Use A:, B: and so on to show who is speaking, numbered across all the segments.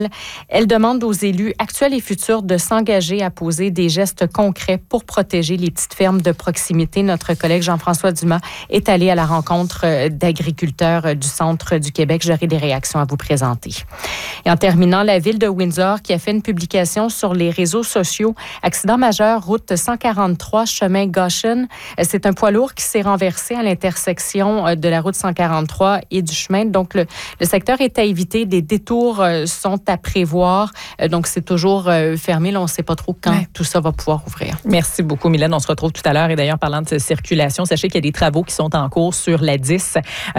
A: Elle demande aux élus actuels et futurs de s'engager à poser des gestes concrets pour protéger les petites fermes de proximité. Notre collègue Jean-François Dumas est allé à la rencontre d'agriculteurs du centre du Québec. J'aurai des réactions à vous présenter. Et en terminant, la ville de Windsor qui a fait une publication sur les réseaux sociaux. Accident majeur, route 143, chemin Goshen. C'est un poids lourd qui s'est renversé à l'intersection de la route 143 et du chemin. Donc, le secteur est à éviter. Des détours sont à prévoir. Donc, c'est toujours fermé. Là, on ne sait pas trop quand tout ça va pouvoir ouvrir.
B: Merci beaucoup, Mylène. On se retrouve tout à l'heure. Et d'ailleurs, parlant de circulation, sachez qu'il y a des travaux qui sont en cours sur la 10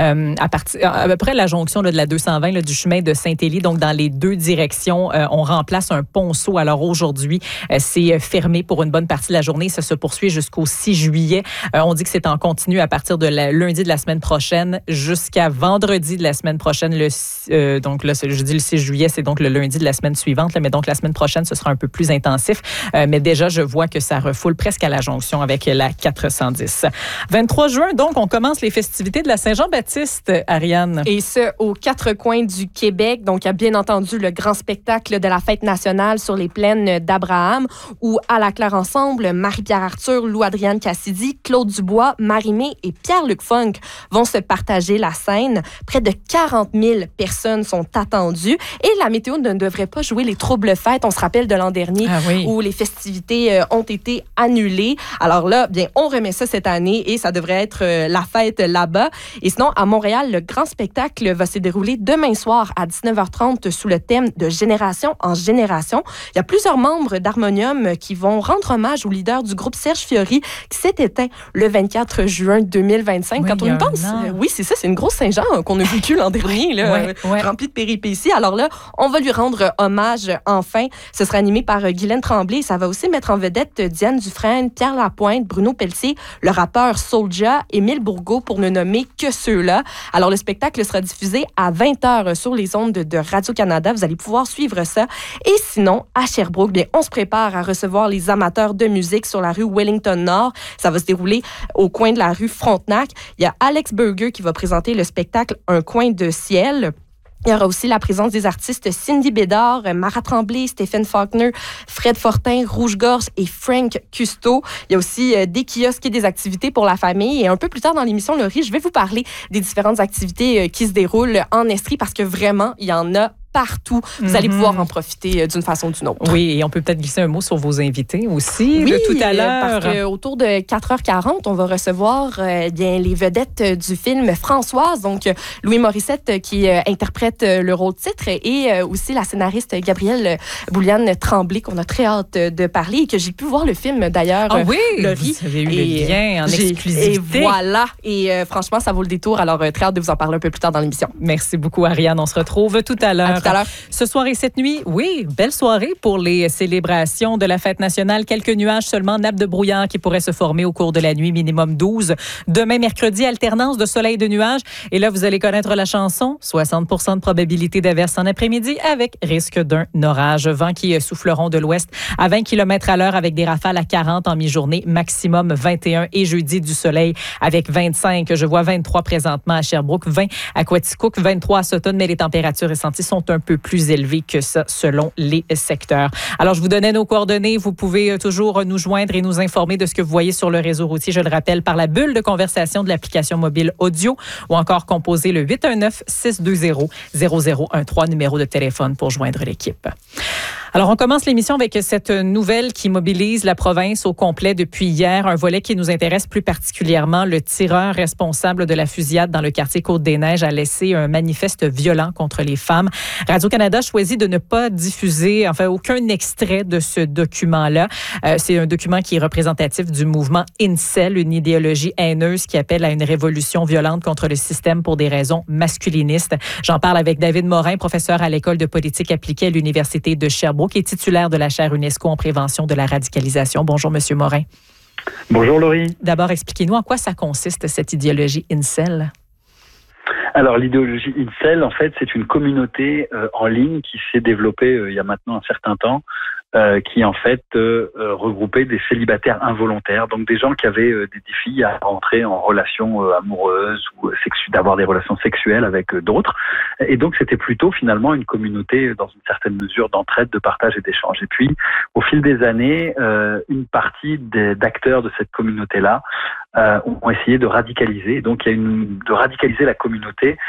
B: à peu près la jonction de la 220 du chemin de Saint-Élie. Donc, dans les deux directions, on remplace un ponceau. Alors, aujourd'hui, c'est fermé pour une bonne partie de la journée. Ça se poursuit jusqu'au 6 juillet. On dit que c'est en continu à partir de lundi de la semaine prochaine jusqu'à vendredi de la semaine prochaine. Donc, là, je dis le 6 juillet, c'est donc le lundi de la semaine suivante. Là, mais donc, la semaine prochaine, ce sera un peu plus intensif. Mais déjà, je vois que ça refoule presque à la jonction avec la 410. 23 juin, donc, on commence les festivités de la Saint-Jean-Baptiste, Ariane.
C: Et ce, aux quatre coins du Québec. Donc, il y a bien entendu le grand spectacle de la fête nationale sur les plaines d'Abraham, où à la Claire Ensemble, Marie-Pierre Arthur, Lou-Adrienne Cassidy, Claude Dubois, Marie-Mé et Pierre-Luc Funk vont se partager la scène. Près de 40 000 personnes sont attendues et la météo ne devrait pas jouer les troubles fêtes. On se rappelle de l'an dernier où les festivités ont été annulées. Alors là, bien, on remet ça cette année et ça devrait être la fête là-bas. Et sinon, à Montréal, le grand spectacle va se dérouler demain soir à 19h30 sous le thème de Génération en Génération. Il y a plusieurs membres d'Harmonium qui vont rendre hommage au leader du groupe Serge Fiori qui s'est éteint le 24 juin 2025. Quand on y pense, oui, c'est ça, c'est une grosse Saint-Jean qu'on a vécue l'an dernier, là, remplie de péripéties. Alors là, on va lui rendre hommage enfin. Ce sera animé par Guylaine Tremblay. Ça va aussi mettre en vedette Diane Dufresne, Pierre Lapointe, Bruno Pelletier, le rappeur Soulja, Émile Bourgault, pour ne nommer que ceux-là. Alors, le spectacle sera diffusé à 20h sur les ondes de Radio-Canada. Vous allez pouvoir suivre ça. Et sinon, à Sherbrooke, bien, on se prépare à recevoir les amateurs de musique sur la rue Wellington-Nord. Ça va se dérouler au coin de la rue Frontenac. Il y a Alex Burger qui va présenter le spectacle Un coin de ciel. Il y aura aussi la présence des artistes Cindy Bédard, Mara Tremblay, Stéphane Faulkner, Fred Fortin, Rouge-Gorge et Frank Custeau. Il y a aussi des kiosques et des activités pour la famille. Et un peu plus tard dans l'émission, Laurie, je vais vous parler des différentes activités qui se déroulent en Estrie parce que vraiment, il y en a partout. Vous allez pouvoir en profiter d'une façon ou d'une autre.
B: Oui, et on peut peut-être glisser un mot sur vos invités aussi de tout à l'heure.
C: Parce qu'autour de 4h40, on va recevoir bien, les vedettes du film Françoise, donc Louis Morissette qui interprète le rôle titre et aussi la scénariste Gabrielle Bouliane Tremblay qu'on a très hâte de parler et que j'ai pu voir le film d'ailleurs.
B: Ah oui,
C: Laurie,
B: vous avez eu le lien en exclusivité.
C: Et voilà, et franchement, ça vaut le détour. Alors, très hâte de vous en parler un peu plus tard dans l'émission.
B: Merci beaucoup, Ariane. On se retrouve tout à l'heure.
C: Tout à l'heure.
B: Ce soir et cette nuit, oui, belle soirée pour les célébrations de la fête nationale. Quelques nuages seulement, nappes de brouillard qui pourraient se former au cours de la nuit, minimum 12. Demain, mercredi, alternance de soleil et de nuages. Et là, vous allez connaître la chanson. 60% de probabilité d'averse en après-midi avec risque d'un orage. Vents qui souffleront de l'ouest à 20 km/h avec des rafales à 40 en mi-journée, maximum 21. Et jeudi, du soleil avec 25. Je vois 23 présentement à Sherbrooke, 20 à Quaticook, 23 à Sutton, mais les températures ressenties sont un peu plus élevées que ça selon les secteurs. Alors, je vous donnais nos coordonnées. Vous pouvez toujours nous joindre et nous informer de ce que vous voyez sur le réseau routier. Je le rappelle, par la bulle de conversation de l'application mobile audio ou encore composer le 819-620-0013, numéro de téléphone pour joindre l'équipe. Alors, on commence l'émission avec cette nouvelle qui mobilise la province au complet depuis hier. Un volet qui nous intéresse plus particulièrement. Le tireur responsable de la fusillade dans le quartier Côte-des-Neiges a laissé un manifeste violent contre les femmes. Radio-Canada choisit de ne pas diffuser, enfin, aucun extrait de ce document-là. C'est un document qui est représentatif du mouvement Incel, une idéologie haineuse qui appelle à une révolution violente contre le système pour des raisons masculinistes. J'en parle avec David Morin, professeur à l'École de politique appliquée à l'Université de Sherbrooke, qui est titulaire de la chaire UNESCO en prévention de la radicalisation. Bonjour, Monsieur Morin.
D: Bonjour, Laurie.
B: D'abord, expliquez-nous en quoi ça consiste, cette idéologie Incel.
D: Alors l'idéologie Incel, en fait, c'est une communauté en ligne qui s'est développée il y a maintenant un certain temps, qui en fait regroupait des célibataires involontaires, donc des gens qui avaient des défis à rentrer en relation amoureuse ou d'avoir des relations sexuelles avec d'autres. Et donc c'était plutôt finalement une communauté dans une certaine mesure d'entraide, de partage et d'échange. Et puis au fil des années, une partie d'acteurs de cette communauté-là ont essayé de radicaliser. Donc il y a de radicaliser la communauté